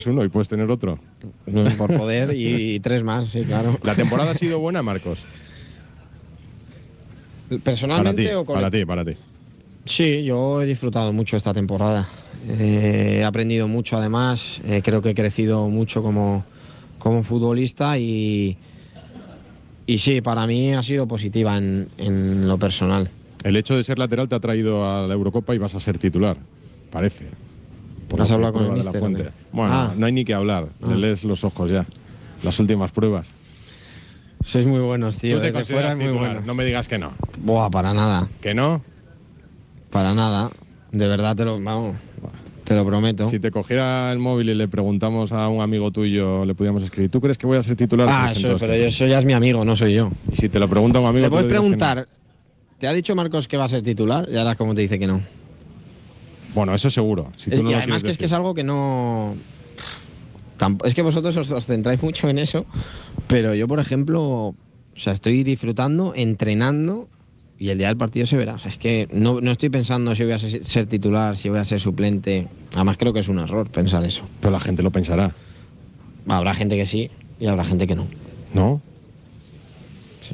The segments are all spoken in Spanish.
uno y puedes tener otro. Por poder y 3 más, sí, claro. ¿La temporada ha sido buena, Marcos? ¿Personalmente o para ti. Sí, yo he disfrutado mucho esta temporada. He aprendido mucho además, creo que he crecido mucho como futbolista y sí, para mí ha sido positiva en lo personal. El hecho de ser lateral te ha traído a la Eurocopa y vas a ser titular, parece. Por ¿Has la hablado con el prueba de la míster, Fuente. o qué? Bueno, no hay ni que hablar, le lees los ojos ya. Las últimas pruebas. Sois muy buenos, tío. Tú te Desde fuera consideras es muy titular, bueno. no me digas que no. Buah, para nada. ¿Que no? Para nada. De verdad te lo prometo. Si te cogiera el móvil y le preguntamos a un amigo tuyo, le podíamos escribir, ¿tú crees que voy a ser titular? Pero eso ya es mi amigo, no soy yo. Y si te lo pregunta un amigo... Le puedes tú le dices que preguntar, ¿te ha dicho Marcos que va a ser titular? Y ahora como te dice que no. no. Bueno, eso seguro. Si tú no Y lo además quieres que es algo que no... Es que vosotros os centráis mucho en eso, pero yo, por ejemplo, o sea, estoy disfrutando, entrenando y el día del partido se verá. O sea, es que no estoy pensando si voy a ser titular, si voy a ser suplente. Además creo que es un error pensar eso. Pero la gente lo pensará. Habrá gente que sí y habrá gente que no. ¿No? Sí.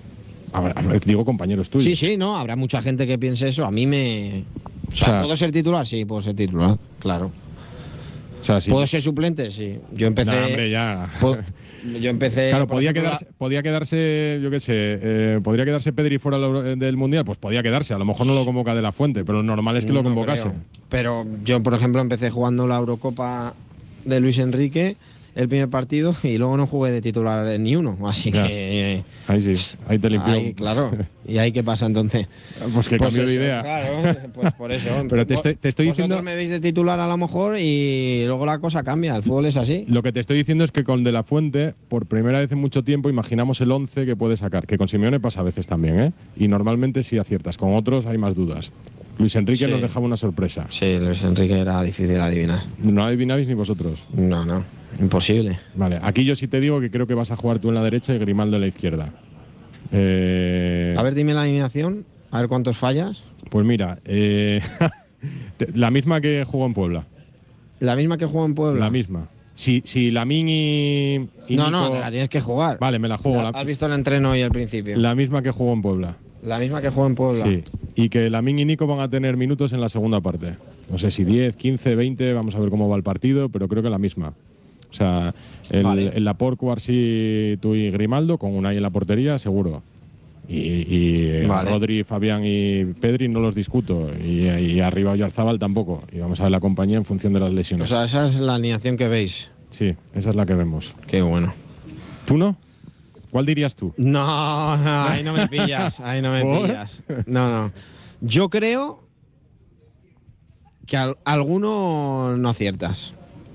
Digo compañeros tuyos. Sí, no, habrá mucha gente que piense eso. A mí me... O sea, ¿puedo ser titular? Sí, puedo ser titular, claro. O sea, sí. ¿Puedo ser suplente? Sí. Yo empecé... No, hombre, ya. Yo empecé... Claro, podía quedarse, yo qué sé, podría quedarse Pedri fuera del Mundial, pues podía quedarse. A lo mejor no lo convoca de la Fuente, pero lo normal es que lo convocase. Creo. Pero yo, por ejemplo, empecé jugando la Eurocopa de Luis Enrique, el primer partido, y luego no jugué de titular ni uno. Así ya. que... Ahí sí, ahí te limpió. Ahí, claro. ¿Y ahí qué pasa entonces? Pues que cambió de idea. Claro, pues por eso. Pero te estoy diciendo... Vosotros me veis de titular a lo mejor y luego la cosa cambia. El fútbol es así. Lo que te estoy diciendo es que con De la Fuente, por primera vez en mucho tiempo, imaginamos el 11 que puede sacar. Que con Simeone pasa a veces también, ¿eh? Y normalmente sí aciertas. Con otros hay más dudas. Luis Enrique nos dejaba una sorpresa. Sí, Luis Enrique era difícil adivinar. ¿No adivinabais ni vosotros? No. Imposible. Vale, aquí yo sí te digo que creo que vas a jugar tú en la derecha y Grimaldo en la izquierda. A ver, dime la alineación, a ver cuántos fallas. Pues mira, la misma que jugó en Puebla. ¿La misma que jugó en Puebla? La misma. Si Lamine y No, te la tienes que jugar. Vale, me la juego. ¿Has visto el entreno y el principio? La misma que jugó en Puebla. La misma que jugó en Puebla. Sí, y que Lamine y Nico van a tener minutos en la segunda parte. No sé si 10, 15, 20, vamos a ver cómo va el partido, pero creo que la misma. O sea, el Laporte, Cuarsí, tú y Grimaldo, con Unai en la portería, seguro. Y Rodri, Fabián y Pedri no los discuto. Y arriba Oyarzábal tampoco. Y vamos a ver la compañía en función de las lesiones. O sea, esa es la alineación que veis. Sí, esa es la que vemos. Qué bueno. ¿Tú no? ¿Cuál dirías tú? No, ahí no me pillas. Ahí no me pillas. No. Yo creo que alguno no aciertas.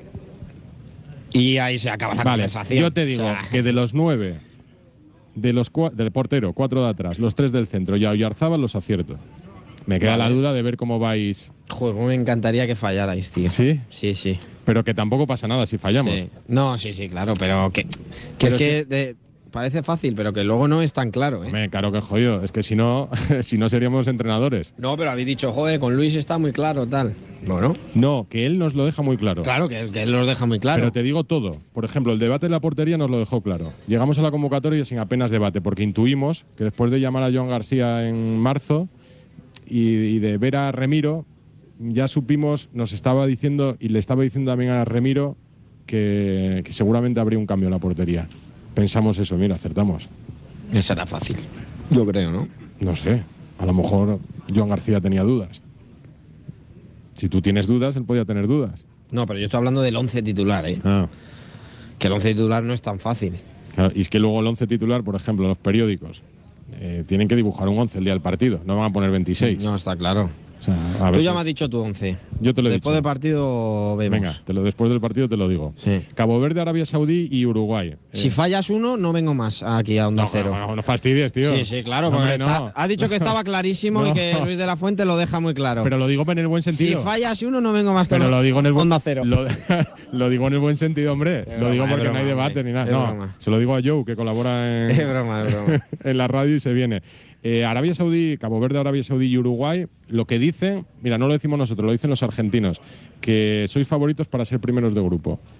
Y ahí se acaba la conversación. Yo te digo que de los 9, del portero, 4 de atrás, los 3 del centro y a Oyarzábal los acierto. Me queda la duda de ver cómo vais. Joder, me encantaría que fallarais, tío. ¿Sí? Sí. Pero que tampoco pasa nada si fallamos. Sí. No, sí, claro, pero que es que parece fácil, pero que luego no es tan claro, ¿eh? Claro que jodido. Es que si no seríamos entrenadores. No, pero habéis dicho, joder, con Luis está muy claro, tal. Bueno. No, que él nos lo deja muy claro. Claro, que él nos deja muy claro. Pero te digo todo. Por ejemplo, el debate de la portería nos lo dejó claro. Llegamos a la convocatoria sin apenas debate, porque intuimos que después de llamar a Joan García en marzo y de ver a Remiro, ya supimos, nos estaba diciendo, y le estaba diciendo también a Remiro, que seguramente habría un cambio en la portería. Pensamos eso, mira, acertamos. Esa era fácil. Yo creo, ¿no? No sé. A lo mejor Joan García tenía dudas. Si tú tienes dudas, él podía tener dudas. No, pero yo estoy hablando del 11 titular, ¿eh? Que el 11 titular no es tan fácil. Claro, y es que luego el 11 titular, por ejemplo, los periódicos, tienen que dibujar un 11 el día del partido. No van a poner 26. No, está claro. O sea, tú ya me has dicho tu 11. Yo te lo he Después dicho. del partido vemos. Venga, después del partido te lo digo. Sí. Cabo Verde, Arabia Saudí y Uruguay. Si fallas uno, no vengo más aquí a Onda Cero. No fastidies, tío. Sí, claro, porque has dicho que estaba clarísimo y que Luis de la Fuente lo deja muy claro. Pero lo digo en el buen sentido. Si fallas uno, no vengo más pero lo digo en el Onda Cero. Lo digo en el buen sentido, hombre. Lo digo porque no hay debate ni nada. No, se lo digo a Joe, que colabora Es broma. en la radio y se viene. Arabia Saudí, Cabo Verde, Arabia Saudí y Uruguay, lo que dicen, mira, no lo decimos nosotros, lo dicen los argentinos, que sois favoritos para ser primeros de grupo.